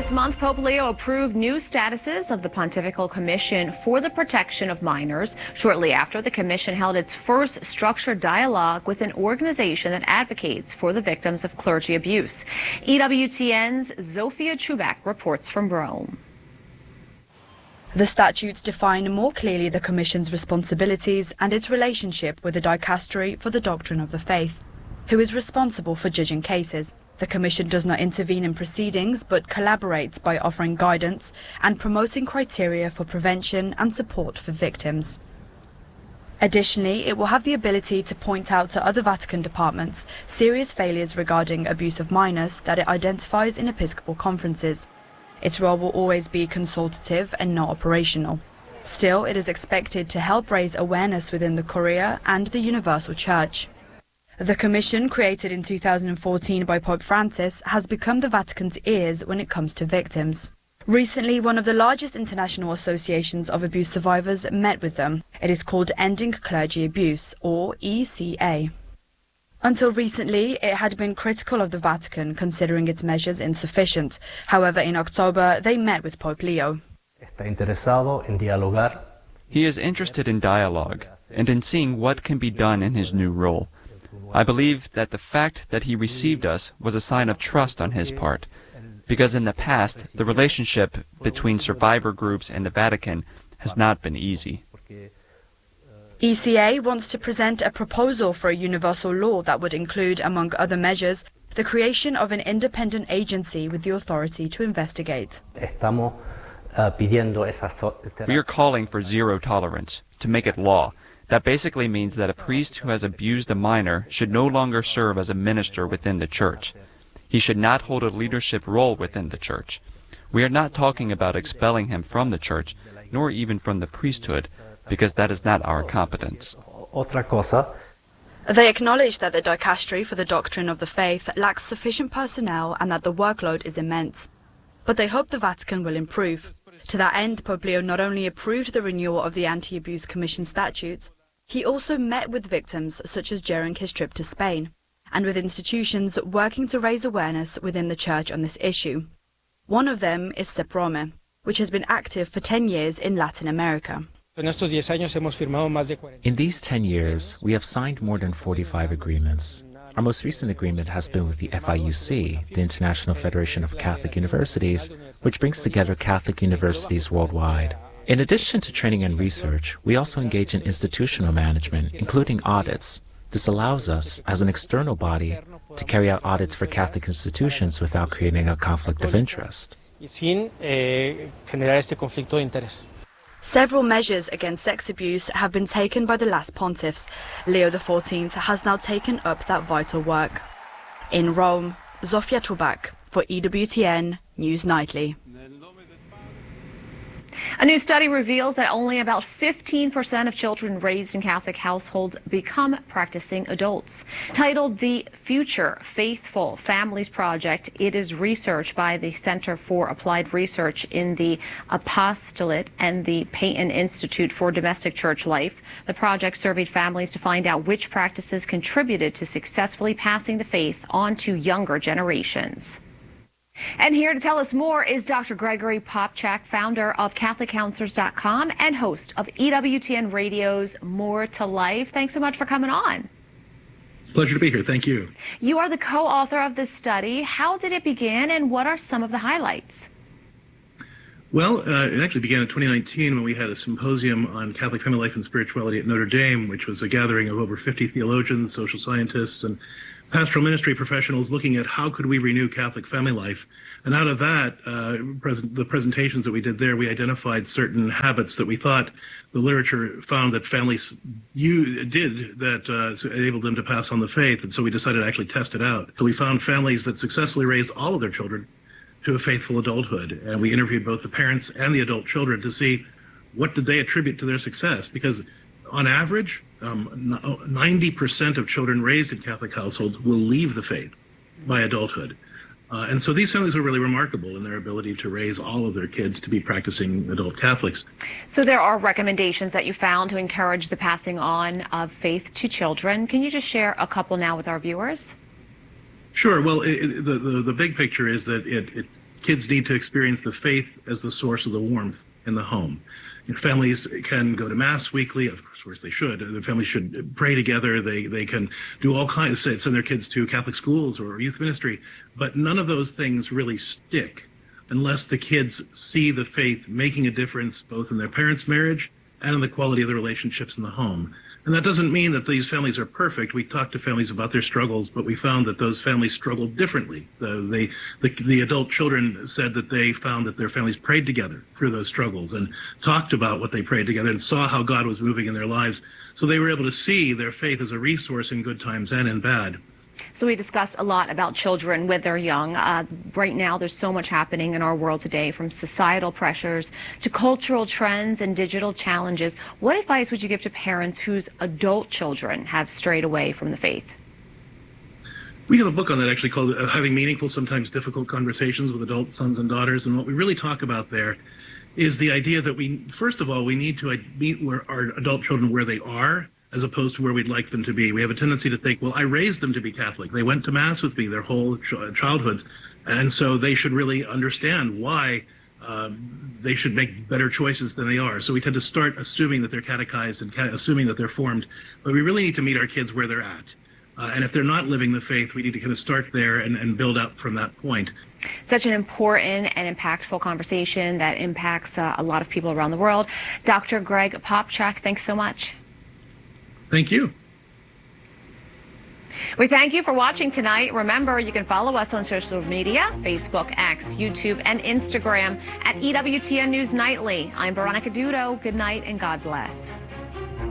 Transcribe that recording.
this month, Pope Leo approved new statuses of the Pontifical Commission for the Protection of Minors. Shortly after, the commission held its first structured dialogue with an organization that advocates for the victims of clergy abuse. EWTN's Zofia Chubak reports from Rome. The statutes define more clearly the Commission's responsibilities and its relationship with the Dicastery for the Doctrine of the Faith, who is responsible for judging cases. The Commission does not intervene in proceedings, but collaborates by offering guidance and promoting criteria for prevention and support for victims. Additionally, it will have the ability to point out to other Vatican departments serious failures regarding abuse of minors that it identifies in episcopal conferences. Its role will always be consultative and not operational. Still, it is expected to help raise awareness within the Curia and the Universal Church. The Commission, created in 2014 by Pope Francis, has become the Vatican's ears when it comes to victims. Recently, one of the largest international associations of abuse survivors met with them. It is called Ending Clergy Abuse, or ECA. Until recently, it had been critical of the Vatican, considering its measures insufficient. However, in October, they met with Pope Leo. He is interested in dialogue and in seeing what can be done in his new role. I believe that the fact that he received us was a sign of trust on his part, because in the past, the relationship between survivor groups and the Vatican has not been easy. ECA wants to present a proposal for a universal law that would include, among other measures, the creation of an independent agency with the authority to investigate. We are calling for zero tolerance, to make it law. That basically means that a priest who has abused a minor should no longer serve as a minister within the church. He should not hold a leadership role within the church. We are not talking about expelling him from the church, nor even from the priesthood, because that is not our competence. They acknowledge that the Dicastery for the Doctrine of the Faith lacks sufficient personnel and that the workload is immense. But they hope the Vatican will improve. To that end, Pope Leo not only approved the renewal of the Anti-Abuse Commission statutes, he also met with victims such as during his trip to Spain, and with institutions working to raise awareness within the Church on this issue. One of them is CEPROME, which has been active for 10 years in Latin America. In these 10 years, we have signed more than 45 agreements. Our most recent agreement has been with the FIUC, the International Federation of Catholic Universities, which brings together Catholic universities worldwide. In addition to training and research, we also engage in institutional management, including audits. This allows us, as an external body, to carry out audits for Catholic institutions without creating a conflict of interest. Several measures against sex abuse have been taken by the last pontiffs. Leo XIV has now taken up that vital work. In Rome, Zofia Chubak for EWTN News Nightly. A new study reveals that only about 15% of children raised in Catholic households become practicing adults. Titled the Future Faithful Families Project, it is research by the Center for Applied Research in the Apostolate and the Peyton Institute for Domestic Church Life. The project surveyed families to find out which practices contributed to successfully passing the faith on to younger generations. And here to tell us more is Dr. Gregory Popcak, founder of CatholicCounselors.com and host of EWTN Radio's More to Life. Thanks so much for coming on. Pleasure to be here. Thank you. You are the co-author of this study. How did it begin, and what are some of the highlights? Well, it actually began in 2019 when we had a symposium on Catholic family life and spirituality at Notre Dame, which was a gathering of over 50 theologians, social scientists, and pastoral ministry professionals looking at how could we renew Catholic family life. And out of that, the presentations that we did there, we identified certain habits that we thought the literature found that families did that enabled them to pass on the faith. And so we decided to actually test it out. So we found families that successfully raised all of their children to a faithful adulthood. And we interviewed both the parents and the adult children to see what did they attribute to their success. Because on average, 90% of children raised in Catholic households will leave the faith by adulthood. And so these families are really remarkable in their ability to raise all of their kids to be practicing adult Catholics. So there are recommendations that you found to encourage the passing on of faith to children. Can you just share a couple now with our viewers? Sure. Well, the big picture is that kids need to experience the faith as the source of the warmth in the home. Families can go to Mass weekly, of course they should. The families should pray together. They can do all kinds, send their kids to Catholic schools or youth ministry, but none of those things really stick unless the kids see the faith making a difference both in their parents' marriage and in the quality of the relationships in the home. And that doesn't mean that these families are perfect. We talked to families about their struggles, but we found that those families struggled differently. The adult children said that they found that their families prayed together through those struggles and talked about what they prayed together and saw how God was moving in their lives. So they were able to see their faith as a resource in good times and in bad. So we discussed a lot about children when they're young. Right now, there's so much happening in our world today, from societal pressures to cultural trends and digital challenges. What advice would you give to parents whose adult children have strayed away from the faith? We have a book on that actually called Having Meaningful, Sometimes Difficult Conversations with Adult Sons and Daughters. And what we really talk about there is the idea that first of all, we need to meet our adult children where they are, as opposed to where we'd like them to be. We have a tendency to think, well, I raised them to be Catholic. They went to Mass with me their whole childhoods. And so they should really understand why they should make better choices than they are. So we tend to start assuming that they're catechized and assuming that they're formed. But we really need to meet our kids where they're at. And if they're not living the faith, we need to kind of start there and build up from that point. Such an important and impactful conversation that impacts a lot of people around the world. Dr. Greg Popcak, thanks so much. Thank you. We thank you for watching tonight. Remember, you can follow us on social media, Facebook, X, YouTube, and Instagram at EWTN News Nightly. I'm Veronica Dudo. Good night and God bless.